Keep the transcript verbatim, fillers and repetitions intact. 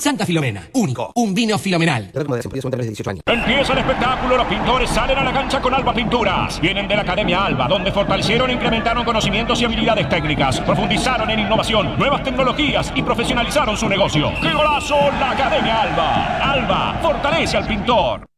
Santa Filomena, único, un vino filomenal. Empieza el espectáculo, los pintores salen a la cancha con Alba Pinturas. Vienen de la Academia Alba, donde fortalecieron e incrementaron conocimientos y habilidades técnicas, profundizaron en innovación, nuevas tecnologías y profesionalizaron su negocio. ¡Qué golazo! La Academia Alba. Alba, fortalece al pintor.